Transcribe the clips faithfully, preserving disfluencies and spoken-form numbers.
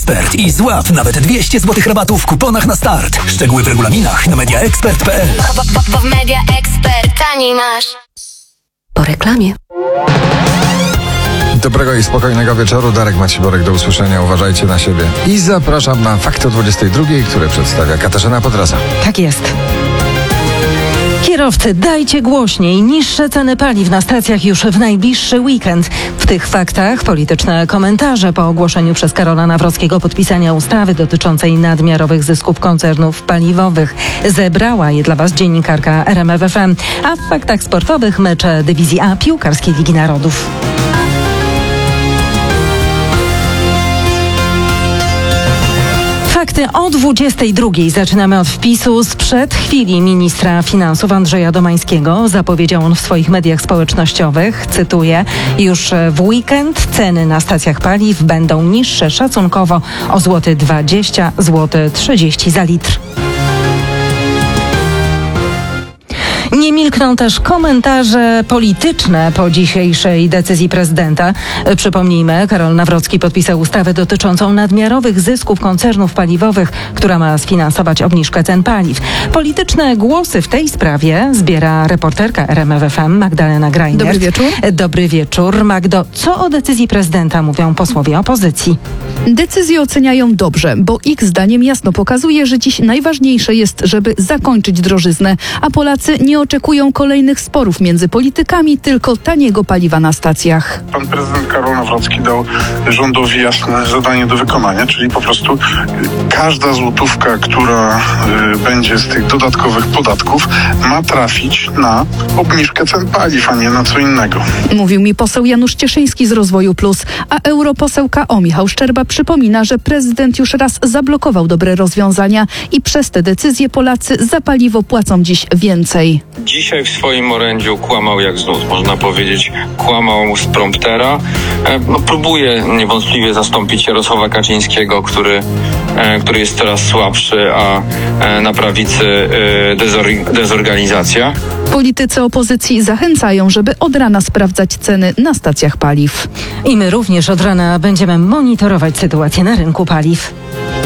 Expert i złap nawet dwieście złotych rabatu w kuponach na start. Szczegóły w regulaminach na media expert kropka p l. Bo, bo, bo w Media Expert taniej masz. Po reklamie. Dobrego i spokojnego wieczoru. Darek Maciborek, do usłyszenia. Uważajcie na siebie. I zapraszam na Fakty o dwudziestej drugiej, które przedstawia Katarzyna Podraza. Tak jest. Kierowcy, dajcie głośniej. Niższe ceny paliw na stacjach już w najbliższy weekend. W tych faktach polityczne komentarze po ogłoszeniu przez Karola Nawrockiego podpisania ustawy dotyczącej nadmiarowych zysków koncernów paliwowych. Zebrała je dla Was dziennikarka R M F F M. A w faktach sportowych mecze dywizji A piłkarskiej Ligi Narodów. Fakty o dwudziestej drugiej. Zaczynamy od wpisu sprzed chwili ministra finansów Andrzeja Domańskiego. Zapowiedział on w swoich mediach społecznościowych, cytuję, już w weekend ceny na stacjach paliw będą niższe szacunkowo o złoty dwadzieścia, złoty trzydzieści za litr. Nie milkną też komentarze polityczne po dzisiejszej decyzji prezydenta. Przypomnijmy, Karol Nawrocki podpisał ustawę dotyczącą nadmiarowych zysków koncernów paliwowych, która ma sfinansować obniżkę cen paliw. Polityczne głosy w tej sprawie zbiera reporterka R M F F M Magdalena Grajner. Dobry wieczór. Dobry wieczór. Magdo, co o decyzji prezydenta mówią posłowie opozycji? Decyzję oceniają dobrze, bo ich zdaniem jasno pokazuje, że dziś najważniejsze jest, żeby zakończyć drożyznę, a Polacy nie oczekują kolejnych sporów między politykami, tylko taniego paliwa na stacjach. Pan prezydent Karol Nawrocki dał rządowi jasne zadanie do wykonania, czyli po prostu każda złotówka, która y, będzie z tych dodatkowych podatków, ma trafić na obniżkę cen paliw, a nie na co innego. Mówił mi poseł Janusz Cieszyński z Rozwoju Plus, a europoseł K O Michał Szczerba przypomina, że prezydent już raz zablokował dobre rozwiązania i przez te decyzje Polacy za paliwo płacą dziś więcej. Dzisiaj w swoim orędziu kłamał jak z nut, można powiedzieć, kłamał z promptera. No, próbuje niewątpliwie zastąpić Jarosława Kaczyńskiego, który, który jest coraz słabszy, a na prawicy dezor- dezorganizacja. Politycy opozycji zachęcają, żeby od rana sprawdzać ceny na stacjach paliw. I my również od rana będziemy monitorować sytuację na rynku paliw.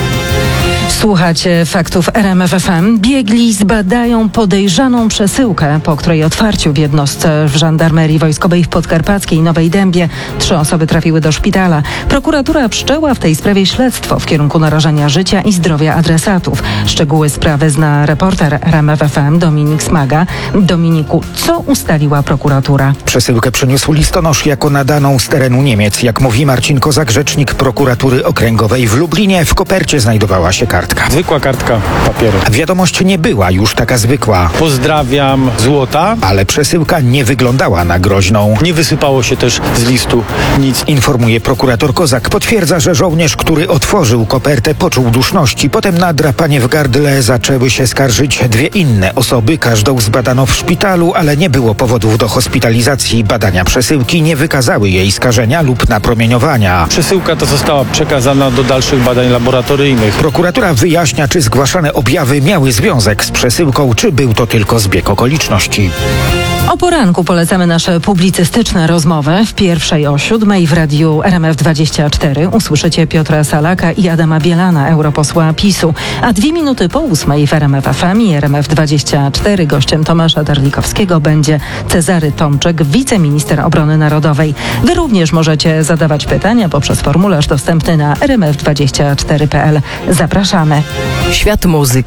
Słuchacie faktów R M F F M. Biegli zbadają podejrzaną przesyłkę, po której otwarciu w jednostce w Żandarmerii Wojskowej w Podkarpackiej Nowej Dębie trzy osoby trafiły do szpitala. Prokuratura wszczęła w tej sprawie śledztwo w kierunku narażenia życia i zdrowia adresatów. Szczegóły sprawy zna reporter R M F F M Dominik Smaga. Dominiku, co ustaliła prokuratura? Przesyłkę przyniósł listonosz jako nadaną z terenu Niemiec. Jak mówi Marcin Kozak, rzecznik prokuratury okręgowej w Lublinie, w kopercie znajdowała się kartka. Zwykła kartka papieru. Wiadomość nie była już taka zwykła. Pozdrawiam, złota. Ale przesyłka nie wyglądała na groźną. Nie wysypało się też z listu nic. Informuje prokurator Kozak. Potwierdza, że żołnierz, który otworzył kopertę, poczuł duszności. Potem na drapanie w gardle zaczęły się skarżyć dwie inne osoby. Każdą zbadano w szpitalu, ale nie było powodów do hospitalizacji. Badania przesyłki nie wykazały jej skażenia lub napromieniowania. Przesyłka ta została przekazana do dalszych badań laboratoryjnych. Prokuratura wyjaśnia, czy zgłaszane objawy miały związek z przesyłką, czy był to tylko zbieg okoliczności. O poranku polecamy nasze publicystyczne rozmowy. W pierwszej o siódmej w radiu R M F dwadzieścia cztery usłyszycie Piotra Salaka i Adama Bielana, europosła PiSu. A dwie minuty po ósmej w R M F F M i R M F dwadzieścia cztery gościem Tomasza Darlikowskiego będzie Cezary Tomczyk, wiceminister obrony narodowej. Wy również możecie zadawać pytania poprzez formularz dostępny na r m f dwadzieścia cztery kropka p l. Zapraszamy. Świat muzyki.